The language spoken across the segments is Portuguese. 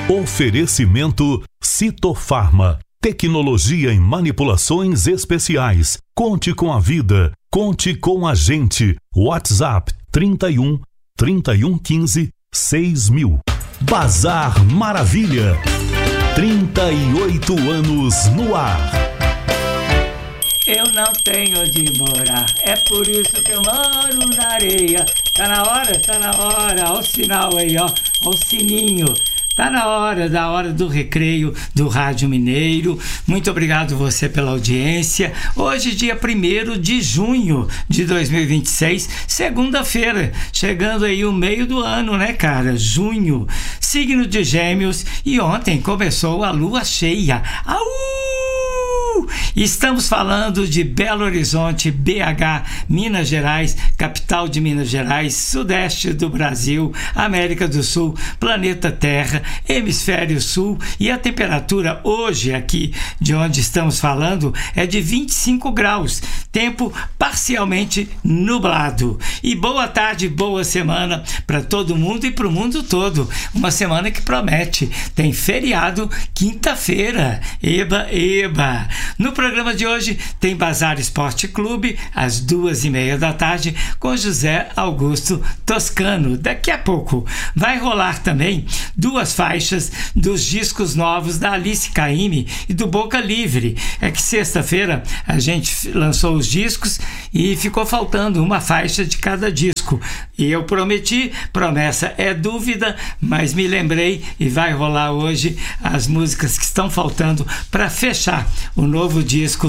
Oferecimento Citofarma. Tecnologia em manipulações especiais. Conte com a vida. Conte com a gente. WhatsApp 31 3115 6000. Bazar Maravilha. 38 anos no ar. Eu não tenho onde morar, é por isso que eu moro na areia. Tá na hora, ó o sinal aí, ó o sininho. Tá na hora, da hora do recreio do Rádio Mineiro. Muito obrigado você pela audiência. Hoje, dia 1º de junho de 2026, segunda-feira, chegando aí o meio do ano, né, cara? Junho, signo de Gêmeos, e ontem começou a lua cheia. Estamos falando de Belo Horizonte, BH, Minas Gerais, capital de Minas Gerais, sudeste do Brasil, América do Sul, planeta Terra, hemisfério sul, e a temperatura hoje aqui de onde estamos falando é de 25 graus, tempo parcialmente nublado. E boa tarde, boa semana para todo mundo e para o mundo todo. Uma semana que promete. Tem feriado quinta-feira. Eba, eba! No programa de hoje tem Bazar Esporte Clube às 2:30 da tarde com José Augusto Toscano. Daqui a pouco vai rolar também 2 faixas dos discos novos da Alice Caymmi e do Boca Livre. É que sexta-feira a gente lançou os discos e ficou faltando uma faixa de cada disco. E eu prometi, promessa é dúvida, mas me lembrei e vai rolar hoje as músicas que estão faltando para fechar o novo disco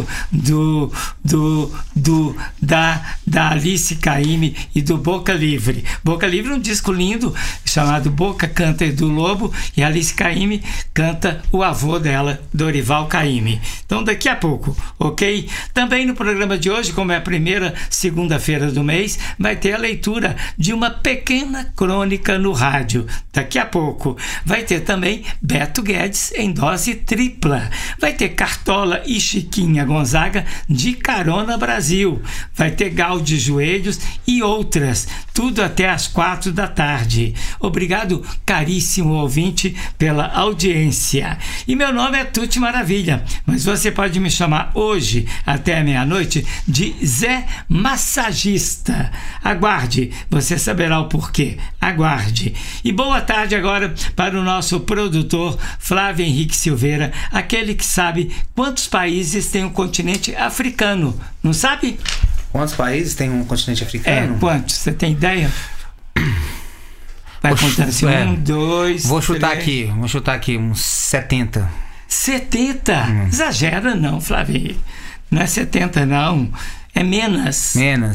da Alice Caymmi e do Boca Livre. Boca Livre é um disco lindo chamado Boca Canta do Lobo, e a Alice Caymmi canta o avô dela, Dorival Caymmi. Então daqui a pouco, ok? Também no programa de hoje, como é a primeira segunda-feira do mês, vai ter a leitura de uma pequena crônica no rádio. Daqui a pouco vai ter também Beto Guedes em dose tripla. Vai ter Cartola e Chiquinha Gonzaga de Carona Brasil. Vai ter Gal de Joelhos e outras. Tudo até às 4 da tarde. Obrigado, caríssimo ouvinte, pela audiência. E meu nome é Tuti Maravilha, mas você pode me chamar hoje até meia-noite de Zé Massagista. Aguarde, você saberá o porquê. Aguarde. E boa tarde agora para o nosso produtor Flávio Henrique Silveira, aquele que sabe quantos países tem o continente africano. Não sabe? Quantos países tem um continente africano? Quantos? Você tem ideia? Vai contando assim, 1, 2, Vou chutar aqui uns 70. 70? Exagera não, Flávio. Não é 70 não. É menos.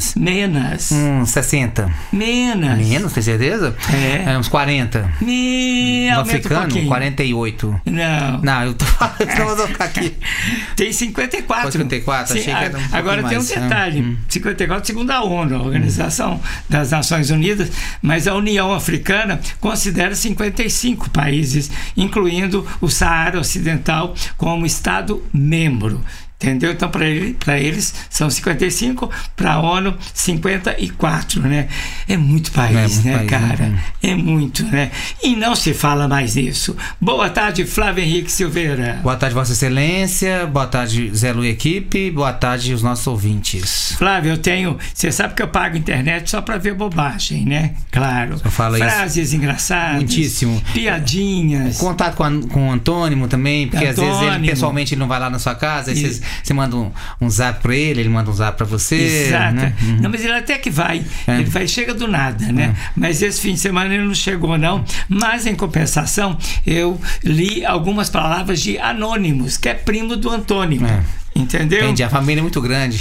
60. Menos, tem certeza? É. Uns 40. No africano, um 48. Não, eu tô falando, eu vou ficar aqui. Tem 54. 54, achei que era agora tem um detalhe. 54 segundo a ONU, a Organização das Nações Unidas, mas a União Africana considera 55 países, incluindo o Saara Ocidental como Estado membro. Entendeu? Então, para eles são 55, para a ONU 54, né? É muito país, né, cara? É muito, né? E não se fala mais nisso. Boa tarde, Flávio Henrique Silveira. Boa tarde, Vossa Excelência. Boa tarde, Zé Lu Equipe. Boa tarde, os nossos ouvintes. Flávio, você sabe que eu pago internet só para ver bobagem, né? Claro. Frases engraçadas. Muitíssimo. Piadinhas. Contato com o Antônimo também, porque às vezes ele pessoalmente ele não vai lá na sua casa, aí você manda um zap pra ele manda um zap pra você. Exato. Né? Não, mas ele até que vai. Ele vai, chega do nada, né? Mas esse fim de semana ele não chegou, não. Mas, em compensação, eu li algumas palavras de Anônimos, que é primo do Antônimo. Entendeu? Entendi, a família é muito grande.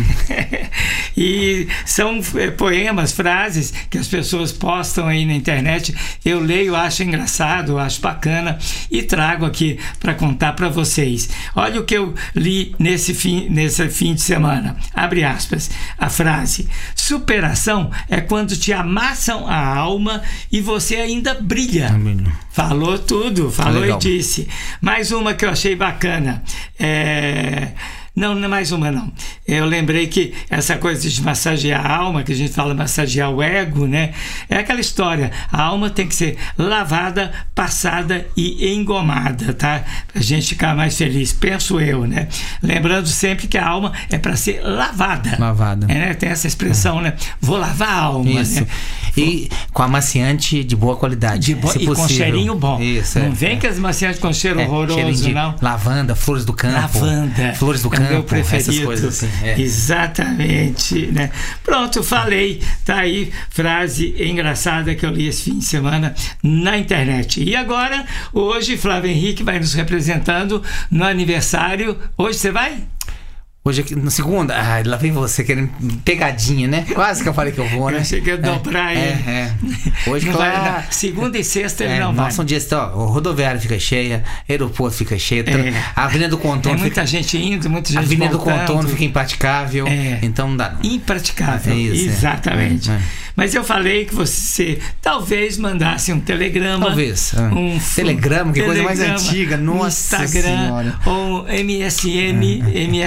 E são poemas, frases que as pessoas postam aí na internet. Eu leio, acho engraçado, acho bacana e trago aqui para contar para vocês. Olha o que eu li nesse fim de semana. Abre aspas. A frase: superação é quando te amassam a alma e você ainda brilha. Falou tudo, falou e disse. Mais uma que eu achei bacana. Não é mais uma, não. Eu lembrei que essa coisa de massagear a alma, que a gente fala massagear o ego, né? É aquela história. A alma tem que ser lavada, passada e engomada, tá? Pra gente ficar mais feliz, penso eu, né? Lembrando sempre que a alma é para ser lavada. Lavada. Né? Tem essa expressão, né? Vou lavar a alma, isso. Né? E com amaciante de boa qualidade, e com cheirinho bom. Isso, não vem que as amaciantes com cheiro horroroso, não. Lavanda, flores do campo. Lavanda. Flores do campo, meu preferido. essas coisas assim. Exatamente, né? Pronto, falei. Tá aí, frase engraçada que eu li esse fim de semana na internet. E agora, hoje, Flávio Henrique vai nos representando no aniversário. Hoje você vai? Hoje aqui, na segunda, lá vem você querendo pegadinha, né? Quase que eu falei que eu vou, né? Eu cheguei a dobrar ele. Hoje, não claro. Vai, não. Segunda e sexta ele não vai. Nossa, um dia o rodoviário fica cheia, aeroporto fica cheio, a Avenida do Contorno. Muita gente indo, muita gente A Avenida voltando. do Contorno fica impraticável. Então não dá, não. Impraticável, exatamente. Mas eu falei que você talvez mandasse um telegrama. Talvez. Telegrama, que coisa mais antiga. Nossa Senhora. Ou MSN.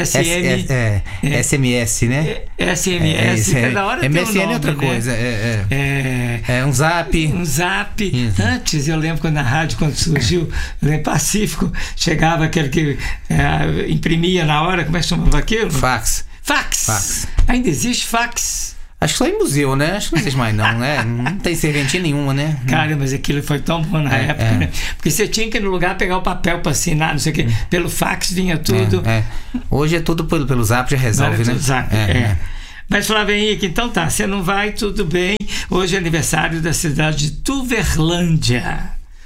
SMS, né? SMS. Cada hora MSN tem um nome, é outra coisa. Um zap. Um zap. Antes, eu lembro quando na rádio, quando surgiu, Pacífico, chegava aquele que imprimia na hora, como é que chamava aquilo? Fax. Ainda existe fax. Acho que só em museu, né? Acho que não existe mais não, né? Não tem serventia nenhuma, né? Cara, mas aquilo foi tão bom na época, né? Porque você tinha que ir no lugar pegar o papel para assinar, não sei o quê. Pelo fax vinha tudo. Hoje é tudo pelo zap, já resolve, né? Zap, Mas, Flávio Henrique, então tá, você não vai, tudo bem. Hoje é aniversário da cidade de Tuverlândia.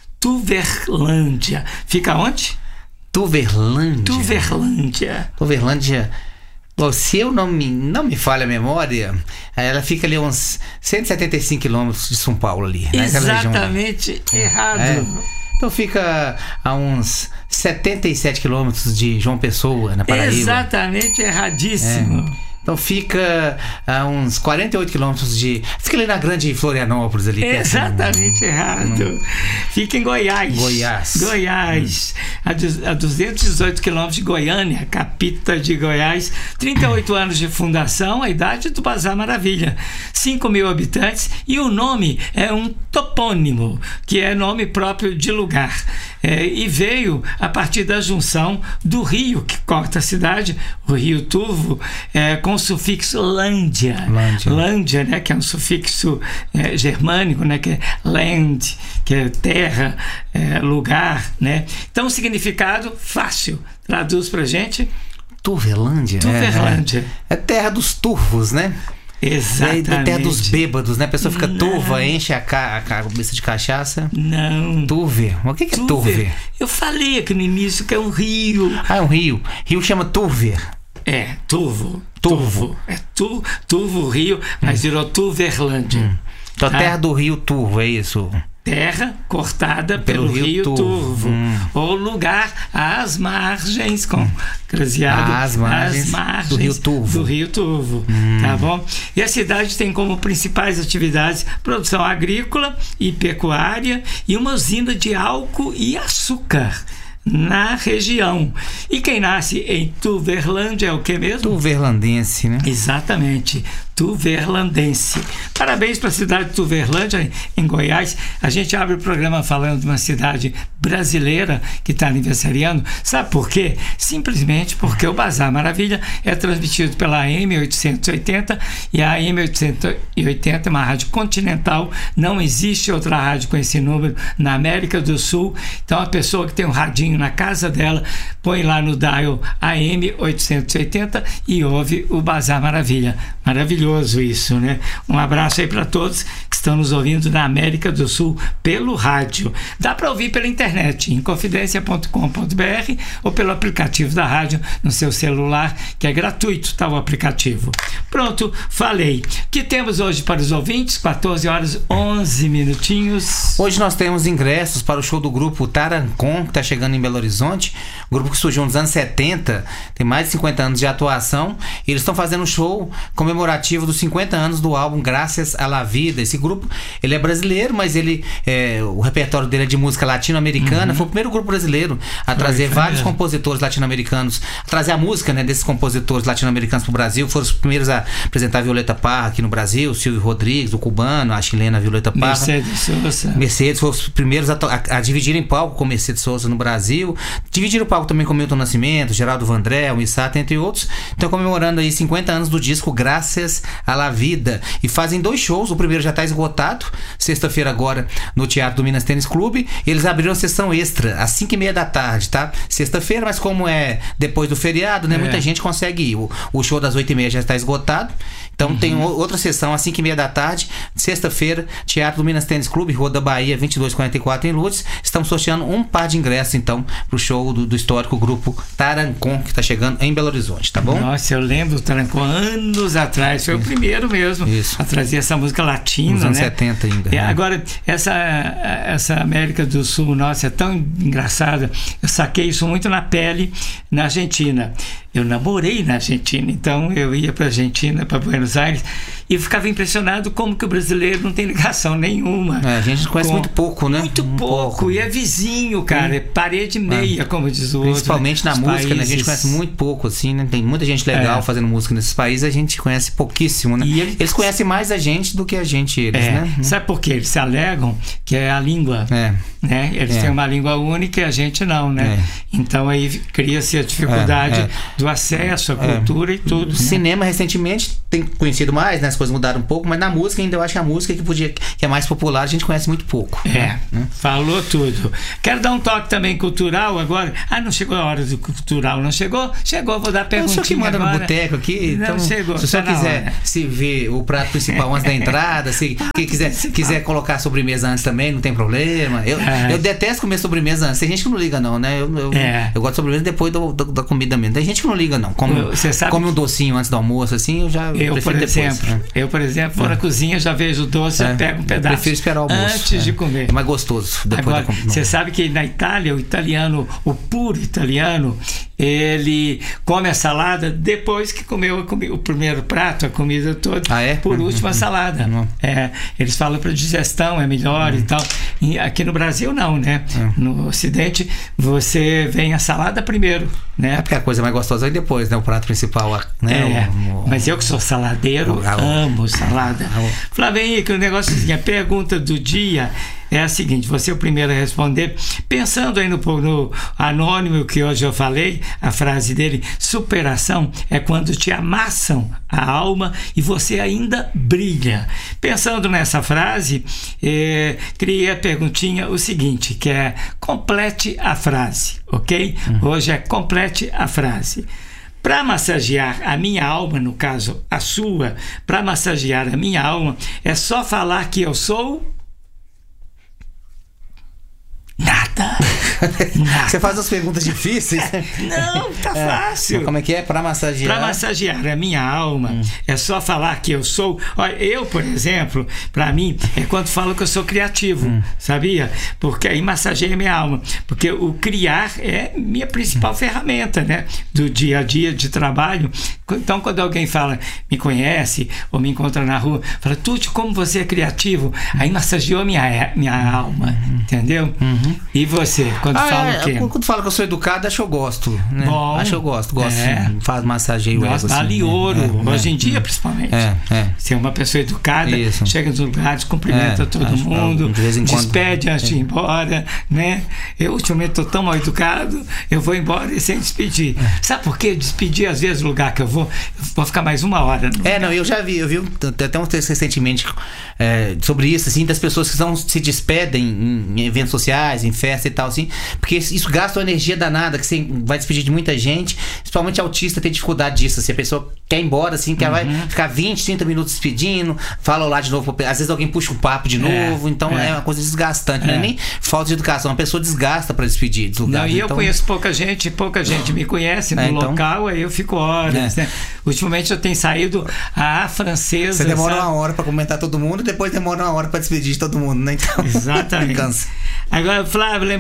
Fica onde? Tuverlândia. Se eu não me falha a memória, ela fica ali uns 175 quilômetros de São Paulo ali. Exatamente errado. Então fica a uns 77 quilômetros de João Pessoa, na Paraíba. Exatamente erradíssimo. Então fica a uns 48 quilômetros de... Fica ali na grande Florianópolis ali. Exatamente errado. Fica em Goiás. A 218 quilômetros de Goiânia, capital de Goiás. 38 anos de fundação, a idade do Bazar Maravilha. 5 mil habitantes e o nome é um topônimo, que é nome próprio de lugar. E veio a partir da junção do rio que corta a cidade, o Rio Turvo, com o sufixo Lândia, né, que é um sufixo germânico, né, que é land, que é terra, lugar, né? Então o significado fácil, traduz pra gente. Tuverlândia. É terra dos turvos, né? Exatamente. É terra dos bêbados, né? A pessoa fica turva, enche a cabeça de cachaça. Não. Turver. O que é Turver? Eu falei aqui no início que é um rio. É um rio. Rio chama Turver. Turvo. É Turvo, rio, mas virou Tuverlândia. Então, terra do rio Turvo, é isso? Terra cortada pelo rio Turvo. Ou lugar às margens, com craseado, às margens do rio Turvo. Tá bom? E a cidade tem como principais atividades produção agrícola e pecuária e uma usina de álcool e açúcar na região. E quem nasce em Tuverlândia é o que mesmo? Tuverlandense, né? Exatamente. Tuverlandense. Parabéns para a cidade de Tuverlândia, em Goiás. A gente abre o programa falando de uma cidade brasileira que está aniversariando. Sabe por quê? Simplesmente porque o Bazar Maravilha é transmitido pela AM 880 e a AM 880 é uma rádio continental. Não existe outra rádio com esse número na América do Sul. Então a pessoa que tem um radinho na casa dela põe lá no dial AM 880 e ouve o Bazar Maravilha. Maravilhoso isso, né? Um abraço aí para todos que estão nos ouvindo na América do Sul pelo rádio. Dá para ouvir pela internet, em confidência.com.br ou pelo aplicativo da rádio no seu celular, que é gratuito, tá o aplicativo. Pronto, falei. O que temos hoje para os ouvintes? 14 horas 11 minutinhos. Hoje nós temos ingressos para o show do grupo Tarancon, que está chegando em Belo Horizonte. Um grupo que surgiu nos anos 70, tem mais de 50 anos de atuação. E eles estão fazendo um show comemorativo comemorativo dos 50 anos do álbum Gracias a la Vida. Esse grupo, ele é brasileiro, mas o repertório dele é de música latino-americana. Foi o primeiro grupo brasileiro a trazer vários compositores latino-americanos, a trazer a música, né, desses compositores latino-americanos para o Brasil. Foram os primeiros a apresentar a Violeta Parra aqui no Brasil, Silvio Rodrigues, o cubano, a chilena Violeta Parra. Mercedes foram os primeiros a dividir em palco com Mercedes Sosa no Brasil. Dividiram o palco também com Milton Nascimento, Geraldo Vandré, o Missato, entre outros. Então, comemorando aí 50 anos do disco Gracias a la Vida. E fazem 2 shows. O primeiro já está esgotado, sexta-feira agora, no Teatro do Minas Tênis Clube. Eles abriram a sessão extra às 5h30 da tarde, tá? Sexta-feira, mas como é depois do feriado, né? Muita gente consegue ir. O show das 8h30 já está esgotado. Então tem outra sessão às 5h30 da tarde, sexta-feira, Teatro do Minas Tênis Clube, Rua da Bahia, 2244 em Lourdes. Estamos sorteando um par de ingressos, então, pro show do histórico grupo Tarancon, que está chegando em Belo Horizonte, tá bom? Nossa, eu lembro do Tarancon anos atrás, foi o primeiro mesmo a trazer essa música latina, nos anos 70 ainda. Agora, essa América do Sul, nossa, é tão engraçada. Eu saquei isso muito na pele na Argentina. Eu namorei na Argentina, então eu ia para a Argentina, para Buenos Aires, e ficava impressionado como que o brasileiro não tem ligação nenhuma. A gente conhece muito pouco, né? Muito pouco. E é vizinho, cara. É parede meia, como diz o outro. Principalmente na música, né? A gente conhece muito pouco, assim, né? Tem muita gente legal fazendo música nesses países, a gente conhece pouquíssimo, né? Eles conhecem mais a gente do que a gente, eles, né? Sabe por quê? Eles se alegam que é a língua, né? Eles têm uma língua única e a gente não, né? Então aí cria-se a dificuldade do acesso à cultura e tudo. O cinema recentemente tem conhecido mais, né? As coisas mudaram um pouco, mas na música ainda eu acho que a música que é mais popular a gente conhece muito pouco. Falou tudo. Quero dar um toque também cultural agora. Não chegou a hora do cultural, não chegou? Chegou, vou dar perguntinha agora. O senhor que manda no boteco aqui, então, chegou, se o senhor quiser se ver o prato principal antes da entrada, se quiser colocar a sobremesa antes também, não tem problema. Eu detesto comer sobremesa antes. Tem gente que não liga não, né? Eu gosto de sobremesa depois da comida mesmo. Tem gente que não liga não. Come um docinho antes do almoço, assim, eu, por exemplo, vou na cozinha, já vejo o doce, já pego um pedaço. Eu prefiro esperar o almoço. Antes de comer. É mais gostoso. Agora, você sabe que na Itália, o puro italiano, ele come a salada depois que comeu o primeiro prato, a comida toda. Por último, a salada. Eles falam para digestão, é melhor e tal. E aqui no Brasil, não, né? No Ocidente, você vem a salada primeiro, né? Porque a coisa mais gostosa é depois, né? O prato principal, né? Mas eu que sou saladeiro, amo salada. Flávio Henrique, o negócio é assim, a pergunta do dia é a seguinte, você é o primeiro a responder, pensando aí no anônimo que hoje eu falei, a frase dele, superação é quando te amassam a alma e você ainda brilha. Pensando nessa frase, criei a perguntinha o seguinte, que é complete a frase, ok? Hoje é complete a frase. Para massagear a minha alma, no caso a sua, para massagear a minha alma, é só falar que eu sou... Nada. Você faz as perguntas difíceis? Não, tá fácil. Como é que é? Para massagear? Para massagear a minha alma, é só falar que eu sou... Olha, eu, por exemplo, para mim, é quando falo que eu sou criativo, sabia? Porque aí massageia a minha alma. Porque o criar é minha principal ferramenta, né? Do dia a dia de trabalho. Então, quando alguém fala, me conhece, ou me encontra na rua, fala, Tuti, como você é criativo? Aí massageou minha alma, entendeu? E você, quando fala o quê? Quando fala que eu sou educado, acho que eu gosto, né? Bom, acho que eu gosto. Faz massageio. Vale ouro, hoje em dia principalmente. Ser uma pessoa educada, chega nos lugares, cumprimenta todo mundo, de vez em quando, despede antes de ir embora, né? Eu ultimamente estou tão mal educado, eu vou embora e sem despedir. Sabe por quê? Despedir às vezes o lugar que eu vou ficar mais 1 hora. Eu vi até um texto recentemente sobre isso, assim, das pessoas que se despedem em eventos sociais, em festa e tal, assim, porque isso gasta uma energia danada, que você vai despedir de muita gente, principalmente autista tem dificuldade disso, assim, a pessoa quer ir embora, assim, vai ficar 20, 30 minutos despedindo, fala lá de novo, às vezes alguém puxa o papo de novo, então é uma coisa desgastante, não é nem falta de educação, a pessoa desgasta para despedir dos lugares. E eu conheço pouca gente me conhece no local, aí eu fico horas, né? Ultimamente eu tenho saído a francesa. Você demora 1 hora para comentar todo mundo e depois demora 1 hora para despedir de todo mundo, né? Então, exatamente. Cansa. Agora, Flávio, lembrando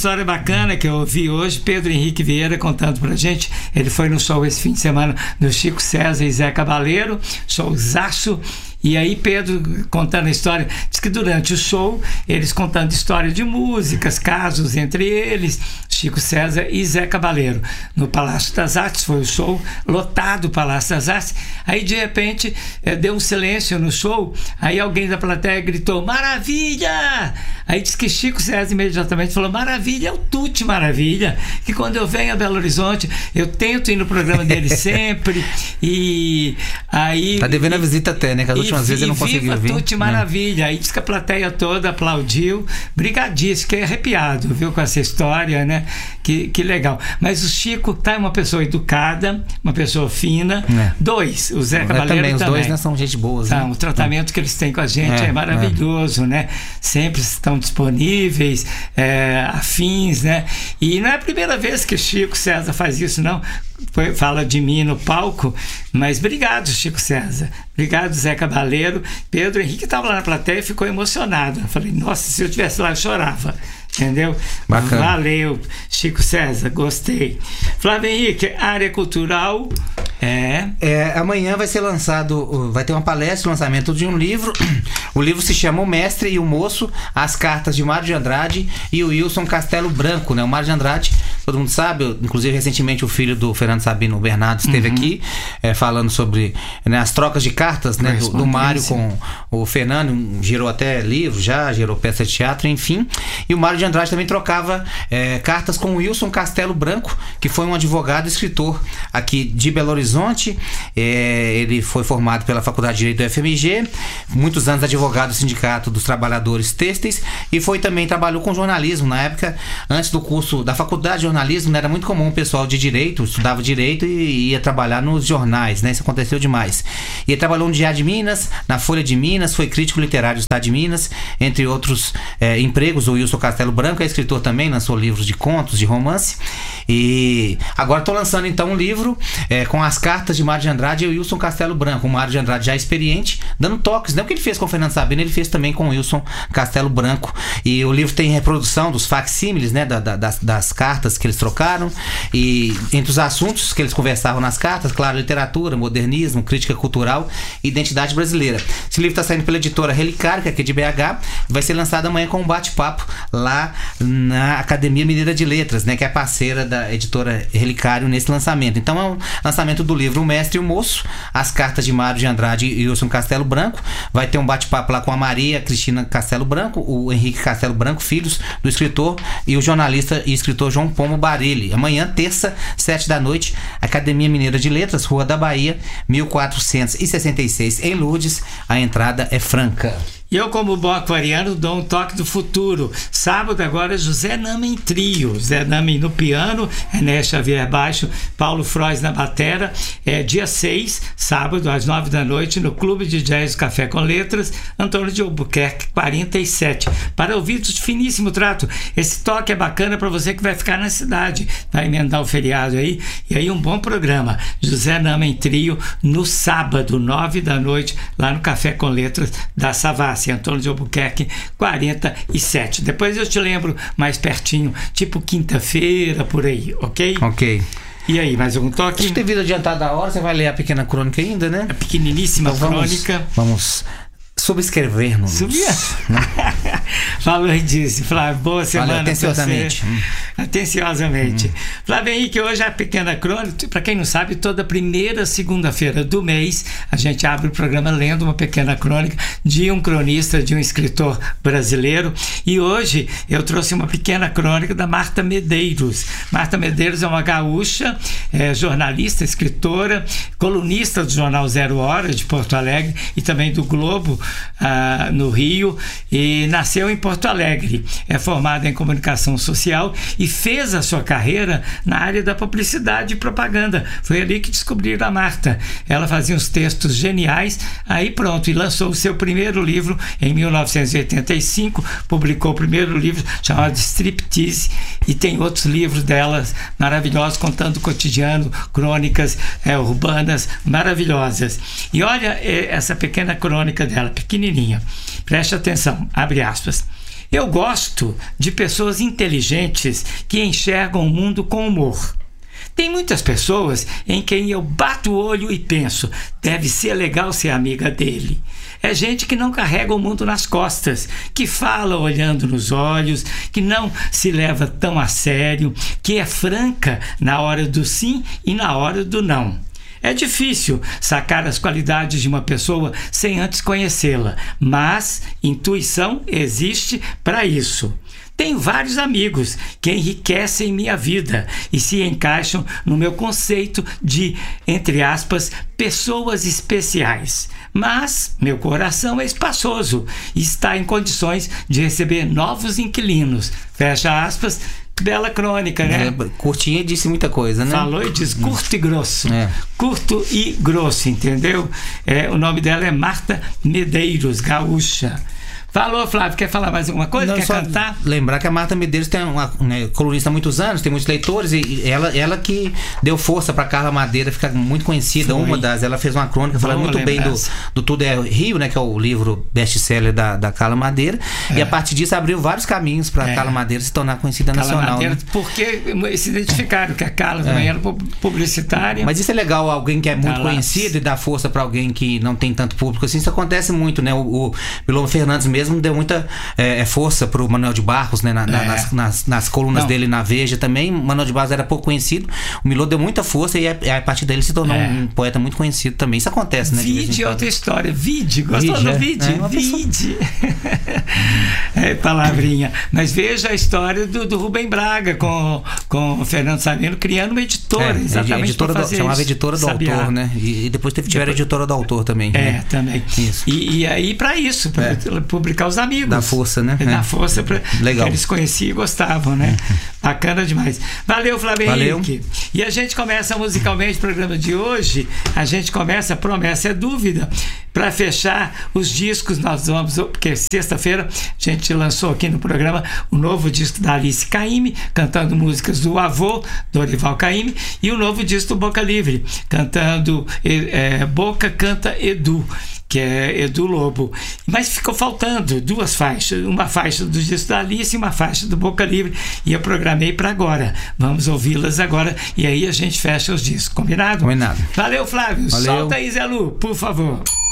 história bacana que eu ouvi hoje, Pedro Henrique Vieira contando pra gente. Ele foi no show esse fim de semana do Chico César e Zé Cabaleiro, showzaço. E aí Pedro contando a história, diz que durante o show, eles contando história de músicas, casos entre eles, Chico César e Zé Cabaleiro. No Palácio das Artes, foi o show, lotado o Palácio das Artes. Aí de repente deu um silêncio no show, aí alguém da plateia gritou, maravilha! Aí diz que Chico César imediatamente falou, maravilha, é o Tuti Maravilha, que quando eu venho a Belo Horizonte, eu tento ir no programa dele sempre, e aí... Tá devendo a visita até, né? Que as últimas vezes eu não consegui vir. Viva Tuti Maravilha. Aí diz que a plateia toda aplaudiu, brigadíssimo, fiquei arrepiado, viu, com essa história, né? Que legal. Mas o Chico tá uma pessoa educada, uma pessoa fina. Dois, o Zé Cabaleiro também. Os dois, né, são gente boa. Tá, o tratamento que eles têm com a gente é maravilhoso, né? Sempre estão disponíveis, afins, né? E não é a primeira vez que o Chico César faz isso, não. Fala de mim no palco, mas obrigado, Chico César, obrigado, Zé Cabaleiro. Pedro Henrique estava lá na plateia e ficou emocionado. Eu falei, nossa, se eu estivesse lá eu chorava, entendeu? Bacana. Valeu, Chico César, gostei. Flávio Henrique, área cultural. Amanhã vai ser lançado, vai ter uma palestra, lançamento de um livro. O livro se chama O Mestre e o Moço, as cartas de Mário de Andrade e o Wilson Castelo Branco, né? O Mário de Andrade, todo mundo sabe, inclusive recentemente o filho do Fernando Sabino, o Bernardo, esteve aqui falando sobre, né, as trocas de cartas, né, do Mário com o Fernando, gerou até livro, gerou peça de teatro, enfim. E o Mário de Andrade também trocava cartas com o Wilson Castelo Branco, que foi um advogado e escritor aqui de Belo Horizonte. Ele foi formado pela Faculdade de Direito do FMG, muitos anos advogado do Sindicato dos Trabalhadores Têxteis, e trabalhou com jornalismo na época, antes do curso da Faculdade de Jornalismo, né, era muito comum o pessoal de Direito, estudava Direito e ia trabalhar nos jornais, né, isso aconteceu demais. E ele trabalhou no Diário de Minas, na Folha de Minas, foi crítico literário do Estado de Minas, entre outros empregos. O Wilson Castelo Branco é escritor também, lançou livros de contos, de romance, e agora estou lançando então um livro com as cartas de Mário de Andrade e o Wilson Castelo Branco. O Mário de Andrade já experiente, dando toques, não o que ele fez com o Fernando Sabino, ele fez também com o Wilson Castelo Branco. E o livro tem reprodução dos facsímiles, né, das cartas que eles trocaram, e entre os assuntos que eles conversavam nas cartas, claro, literatura, modernismo, crítica cultural e identidade brasileira. Esse livro está saindo pela editora Relicário, que é aqui de BH, vai ser lançado amanhã com um bate-papo lá na Academia Mineira de Letras, né, que é parceira da editora Relicário nesse lançamento. Então é um lançamento do livro O Mestre e o Moço, as cartas de Mário de Andrade e Wilson Castelo Branco. Vai ter um bate-papo lá com a Maria Cristina Castelo Branco, o Henrique Castelo Branco, filhos do escritor, e o jornalista e escritor João Pomo Barilli. Amanhã, terça, 7 da noite, Academia Mineira de Letras, Rua da Bahia, 1466, em Lourdes. A entrada é franca. E eu, como bom aquariano, dou um toque do futuro. Sábado agora, José Namen Trio. José Namen no piano, René Xavier baixo, Paulo Frois na batera. Dia 6, sábado, às 9 da noite, no Clube de Jazz Café com Letras, Antônio de Albuquerque, 47. Para ouvidos de finíssimo trato. Esse toque é bacana para você que vai ficar na cidade. Vai emendar o feriado aí. E aí um bom programa. José Namen Trio, no sábado, 9 da noite, lá no Café com Letras da Savassi, Antônio de Albuquerque, 47. Depois eu te lembro mais pertinho, tipo quinta-feira, por aí, ok? Ok. E aí, mais algum toque? Acho que devido adiantada a hora, você vai ler a pequena crônica ainda, né? A pequeniníssima então crônica. Vamos subscrever-nos. Falou disso, Flávio. Boa semana. Atenciosamente. Atenciosamente. Flávio Henrique, hoje a pequena crônica, para quem não sabe, toda primeira segunda-feira do mês a gente abre o programa lendo uma pequena crônica de um cronista, de um escritor brasileiro. E hoje eu trouxe uma pequena crônica da Marta Medeiros. Marta Medeiros é uma gaúcha, jornalista, escritora, colunista do jornal Zero Hora de Porto Alegre e também do Globo, no Rio, e nasceu em Porto Alegre. É formada em comunicação social e fez a sua carreira na área da publicidade e propaganda. Foi ali que descobriram a Marta. Ela fazia uns textos geniais, aí pronto, e lançou o seu primeiro livro em 1985, publicou o primeiro livro chamado Striptease, e tem outros livros delas maravilhosos, contando o cotidiano, crônicas urbanas maravilhosas. E olha essa pequena crônica dela, pequenininha. Preste atenção, abre aspas. Eu gosto de pessoas inteligentes que enxergam o mundo com humor. Tem muitas pessoas em quem eu bato o olho e penso, deve ser legal ser amiga dele. É gente que não carrega o mundo nas costas, que fala olhando nos olhos, que não se leva tão a sério, que é franca na hora do sim e na hora do não. É difícil sacar as qualidades de uma pessoa sem antes conhecê-la, mas intuição existe para isso. Tenho vários amigos que enriquecem minha vida e se encaixam no meu conceito de, entre aspas, pessoas especiais. Mas meu coração é espaçoso e está em condições de receber novos inquilinos. Fecha aspas. Bela crônica, né? Curtinha e disse muita coisa, né? Falou e diz curto e grosso. Curto e grosso, entendeu? O nome dela é Marta Medeiros, gaúcha. Falou, Flávio, quer falar mais alguma coisa? Não, quer cantar? Lembrar que a Marta Medeiros tem colunista há muitos anos, tem muitos leitores, e ela que deu força para Carla Madeira ficar muito conhecida. Ela fez uma crônica falando muito bem do Tudo é Rio, né, que é o livro best-seller da Carla Madeira, e a partir disso abriu vários caminhos para Carla Madeira se tornar conhecida Carla nacional. Madeira, né? Porque se identificaram que a Carla também era publicitária. Mas isso é legal, alguém que é muito conhecido e dá força para alguém que não tem tanto público assim. Isso acontece muito, né? O Milor Fernandes mesmo deu muita força pro Manuel de Barros, né? Nas colunas dele na Veja também. O Manuel de Barros era pouco conhecido, o Milor deu muita força e a partir dele se tornou um poeta muito conhecido também. Isso acontece, né? Vide outra história. Gostou do Vide? Vide. Palavrinha. Mas veja a história do Rubem Braga com o Fernando Sabino criando uma editora, exatamente para fazer chamava Editora do Autor, né? E depois tiveram a Editora do Autor também. Também. Isso. E aí para isso, para publicar os amigos. Dá força, né? Dá força para que eles conheciam e gostavam, né? Bacana demais. Valeu, Flávio Henrique. E a gente começa musicalmente o programa de hoje. A gente começa Promessa é Dúvida. Para fechar os discos, nós vamos, porque sexta-feira a gente lançou aqui no programa o novo disco da Alice Caymmi, cantando músicas do avô, Dorival Caymmi, e o novo disco do Boca Livre, cantando Boca Canta Edu, que é Edu Lobo. Mas ficou faltando duas faixas, uma faixa do disco da Alice e uma faixa do Boca Livre, e eu programei para agora. Vamos ouvi-las agora e aí a gente fecha os discos. Combinado? Combinado. Valeu, Flávio. Valeu. Solta aí, Zé Lu, por favor.